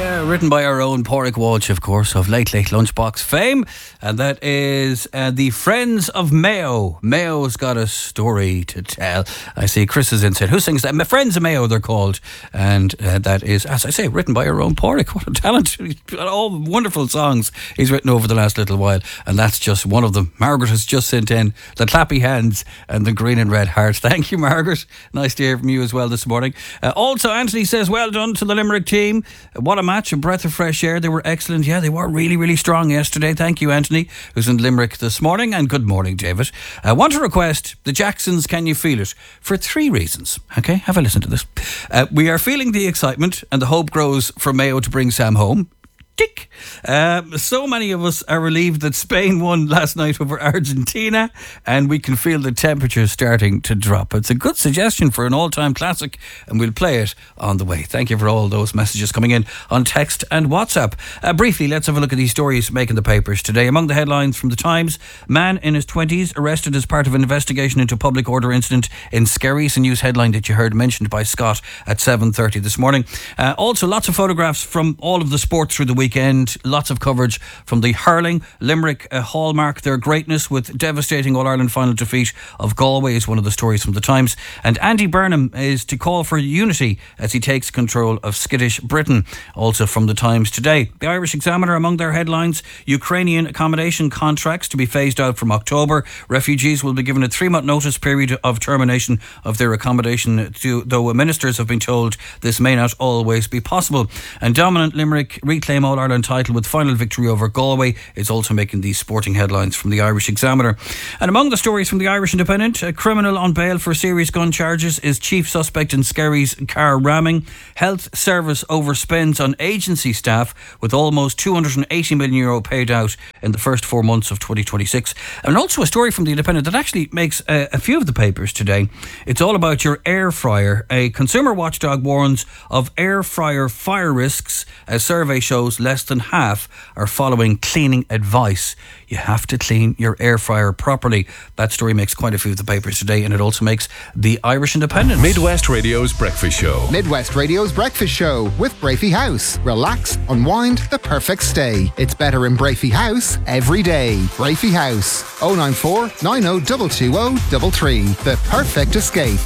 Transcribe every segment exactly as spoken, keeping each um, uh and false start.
Yeah, written by our own Pádraig Walsh, of course, of Late Late Lunchbox fame. And that is uh, the Friends of Mayo. Mayo's got a story to tell. I see Chris is in said, who sings that? My Friends of Mayo, they're called. And uh, that is, as I say, written by our own Pádraig. What a talent. He's got all wonderful songs he's written over the last little while. And that's just one of them. Margaret has just sent in the clappy hands and the green and red heart. Thank you, Margaret. Nice to hear from you as well this morning. Uh, also, Anthony says, well done to the Limerick team. What a match, a breath of fresh air. They were excellent. Yeah, they were really, really strong yesterday. Thank you, Anthony, who's in Limerick this morning. And good morning, David. I want to request the Jacksons' Can You Feel It? For three reasons. Okay, have a listen to this. Uh, we are feeling the excitement and the hope grows for Mayo to bring Sam home. Tick. Uh, so many of us are relieved that Spain won last night over Argentina, and we can feel the temperature starting to drop. It's a good suggestion for an all-time classic, and we'll play it on the way. Thank you for all those messages coming in on text and WhatsApp. Uh, briefly, let's have a look at these stories making the papers today. Among the headlines from the Times, man in his twenties arrested as part of an investigation into public order incident in Skerry. It's a news headline that you heard mentioned by Scott at seven thirty this morning. Uh, also, lots of photographs from all of the sport through the week. Weekend, lots of coverage from the hurling. Limerick uh, hallmark their greatness with devastating All-Ireland final defeat of Galway is one of the stories from the Times. And Andy Burnham is to call for unity as he takes control of skittish Britain, also from the Times today. The Irish Examiner, among their headlines, Ukrainian accommodation contracts to be phased out from October. Refugees will be given a three-month notice period of termination of their accommodation, to, though ministers have been told this may not always be possible. And dominant Limerick reclaim all All-Ireland title with final victory over Galway is also making these sporting headlines from the Irish Examiner. And among the stories from the Irish Independent, a criminal on bail for serious gun charges is chief suspect in Skerry's car ramming. Health Service overspends on agency staff with almost two hundred eighty million euro paid out in the first four months of twenty twenty-six. And also a story from the Independent that actually makes a, a few of the papers today. It's all about your air fryer. A consumer watchdog warns of air fryer fire risks. A survey shows less than half are following cleaning advice. You have to clean your air fryer properly. That story makes quite a few of the papers today, and it also makes the Irish Independent. Midwest Radio's Breakfast Show. Midwest Radio's Breakfast Show with Brafey House. Relax, unwind, the perfect stay. It's better in Brafey House every day. Brafey House, oh nine four, nine oh two two oh three three. The perfect escape.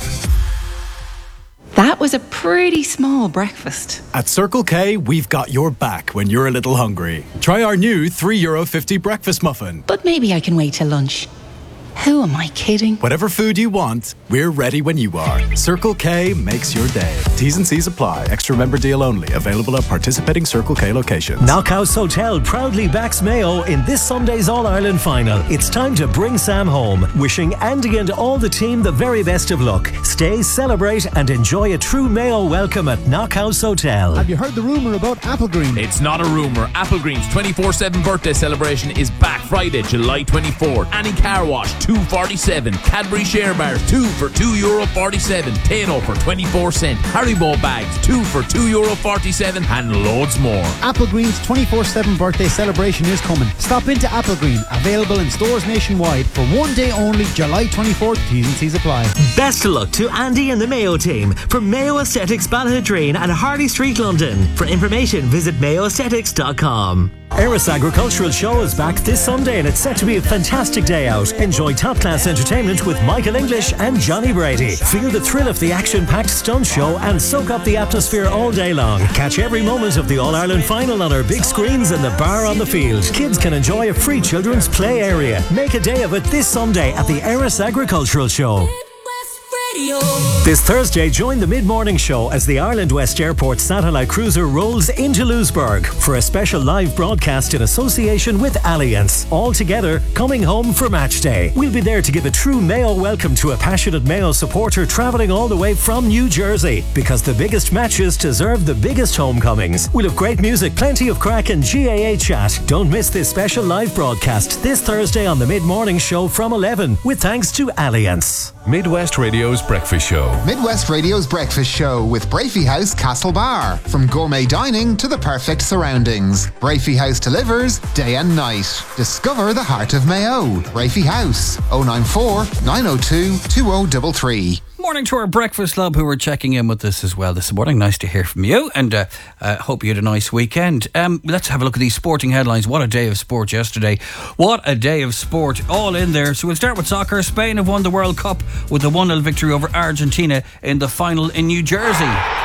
That was a pretty small breakfast. At Circle K, we've got your back when you're a little hungry. Try our new three euro fifty breakfast muffin. But maybe I can wait till lunch. Who am I kidding? Whatever food you want, we're ready when you are. Circle K makes your day. T's and C's apply. Extra member deal only. Available at participating Circle K locations. Knockhouse Hotel proudly backs Mayo in this Sunday's All-Ireland final. It's time to bring Sam home. Wishing Andy and all the team the very best of luck. Stay, celebrate and enjoy a true Mayo welcome at Knockhouse Hotel. Have you heard the rumour about Applegreen? It's not a rumour. Applegreen's twenty-four seven birthday celebration is back Friday, July twenty-fourth. Annie Car Wash, two forty-seven. Cadbury Share Bars, two for two euro forty-seven. Tano for twenty-four cent. Haribo bags, two for two euro forty-seven, and loads more. Applegreen's twenty-four seven birthday celebration is coming. Stop into Applegreen, available in stores nationwide for one day only, July twenty-fourth. T's and C's apply. Best of luck to Andy and the Mayo team from Mayo Aesthetics Ballydreen and Harley Street, London. For information, visit mayo aesthetics dot com. Eris Agricultural Show is back this Sunday and it's set to be a fantastic day out. Enjoy top-class entertainment with Michael English and Johnny Brady. Feel the thrill of the action-packed stunt show and soak up the atmosphere all day long. Catch every moment of the All-Ireland final on our big screens and the bar on the field. Kids can enjoy a free children's play area. Make a day of it this Sunday at the Eris Agricultural Show. This Thursday, join the mid-morning show as the Ireland West Airport satellite cruiser rolls into Lewisburg for a special live broadcast in association with Allianz. All together, coming home for match day. We'll be there to give a true Mayo welcome to a passionate Mayo supporter travelling all the way from New Jersey, because the biggest matches deserve the biggest homecomings. We'll have great music, plenty of crack and G A A chat. Don't miss this special live broadcast this Thursday on the mid-morning show from eleven, with thanks to Allianz. Midwest Radio's Breakfast Show. Midwest Radio's Breakfast Show with Brafey House Castlebar. From gourmet dining to the perfect surroundings, Brafey House delivers day and night. Discover the heart of Mayo. Brafey House, oh nine four, nine oh two, two oh three three. morning to our breakfast club who are checking in with us as well this morning. Nice to hear from you, and uh, uh, hope you had a nice weekend. Um, let's have a look at these sporting headlines. What a day of sport yesterday. What a day of sport, all in there. So we'll start with soccer. Spain have won the World Cup with a one nil victory over Argentina in the final in New Jersey.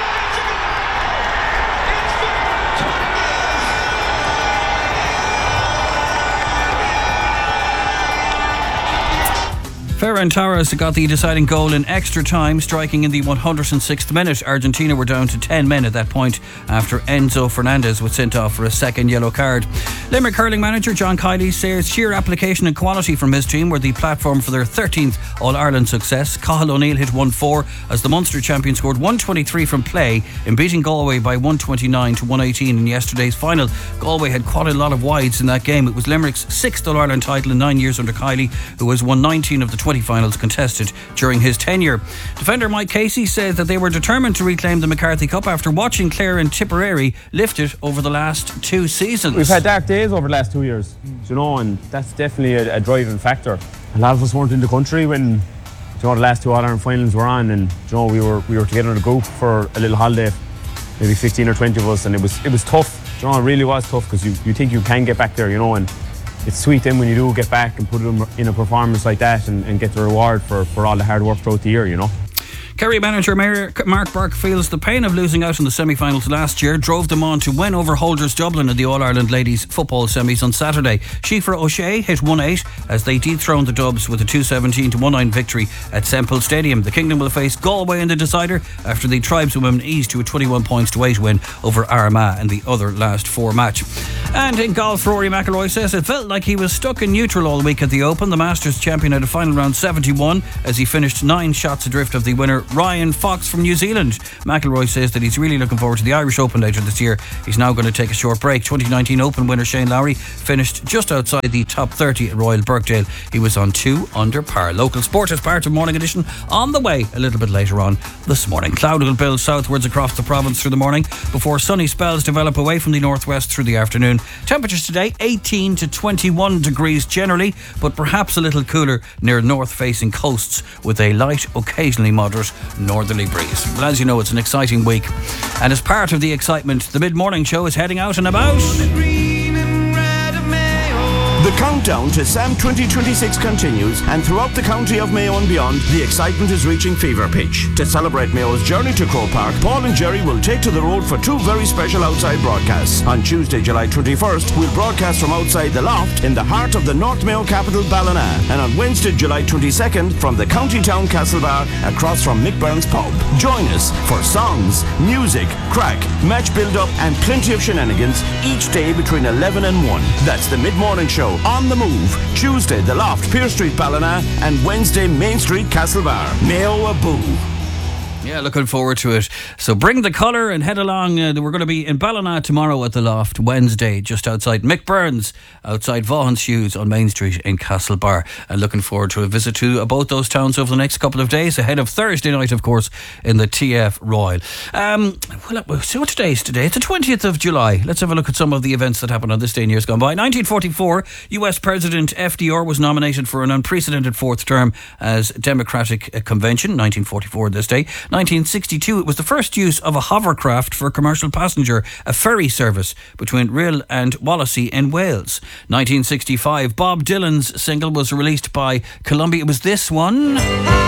Ferran Torres got the deciding goal in extra time, striking in the one hundred sixth minute. Argentina were down to ten men at that point after Enzo Fernandez was sent off for a second yellow card. Limerick hurling manager John Kiley says sheer application and quality from his team were the platform for their thirteenth All-Ireland success. Cathal O'Neill hit one four as the Munster champion scored one twenty-three from play in beating Galway by one twenty-nine to one eighteen in yesterday's final. Galway had quite a lot of wides in that game. It was Limerick's sixth All-Ireland title in nine years under Kiley, who has won nineteen of the twenty finals contested during his tenure. Defender Mike Casey says that they were determined to reclaim the McCarthy Cup after watching Clare and Tipperary lift it over the last two seasons. We've had dark days over the last two years, you know, and that's definitely a, a driving factor. A lot of us weren't in the country when, you know, the last two All-Ireland finals were on, and, you know, we were we were together in a group for a little holiday, maybe fifteen or twenty of us, and it was it was tough. You know, it really was tough because you, you think you can get back there, you know, and it's sweet then when you do get back and put it in a performance like that and, and get the reward for, for all the hard work throughout the year, you know. Kerry manager Mark Burke feels the pain of losing out in the semi-finals last year drove them on to win over Holders Dublin in the All-Ireland Ladies Football semis on Saturday. Síofra O'Shea hit one eight as they dethroned the Dubs with a two seventeen to one nine victory at Semple Stadium. The Kingdom will face Galway in the decider after the tribeswomen eased to a twenty-one points to eight win over Armagh in the other last four match. And in golf, Rory McIlroy says it felt like he was stuck in neutral all week at the Open. The Masters champion had a final round seventy-one as he finished nine shots adrift of the winner Ryan Fox from New Zealand. McIlroy says that he's really looking forward to the Irish Open later this year. He's now going to take a short break. twenty nineteen Open winner Shane Lowry finished just outside the top thirty at Royal Birkdale. He was on two under par. Local sport as part of Morning Edition on the way a little bit later on this morning. Cloud will build southwards across the province through the morning before sunny spells develop away from the northwest through the afternoon. Temperatures today eighteen to twenty-one degrees generally, but perhaps a little cooler near north-facing coasts with a light, occasionally moderate northerly breeze. But as you know, it's an exciting week, and as part of the excitement, the mid-morning show is heading out and about. The countdown to SAM twenty twenty-six continues, and throughout the county of Mayo and beyond, the excitement is reaching fever pitch. To celebrate Mayo's journey to Croke Park, Paul and Jerry will take to the road for two very special outside broadcasts. On Tuesday, July twenty-first, we'll broadcast from outside the Loft in the heart of the North Mayo capital, Ballina, and on Wednesday, July twenty-second, from the county town Castlebar, across from Mick Burns Pub. Join us for songs, music, crack, match build-up, and plenty of shenanigans each day between eleven and one. That's the mid-morning show. On the Move, Tuesday, The Loft, Pier Street, Ballina, and Wednesday, Main Street, Castlebar. Mayo Aboo. Yeah, looking forward to it. So bring the colour and head along. Uh, we're going to be in Ballina tomorrow at the Loft. Wednesday, just outside Mick Burns, outside Vaughan's Shoes on Main Street in Castlebar. And looking forward to a visit to uh, both those towns over the next couple of days, ahead of Thursday night, of course, in the T F Royal. Um, well, so what today is today? It's the twentieth of July. Let's have a look at some of the events that happened on this day in years gone by. nineteen forty-four, U S President F D R was nominated for an unprecedented fourth term as Democratic Convention. nineteen forty-four this day. nineteen sixty-two, it was the first use of a hovercraft for commercial passenger, a ferry service between Rhyl and Wallasey in Wales. nineteen sixty-five, Bob Dylan's single was released by Columbia. It was this one.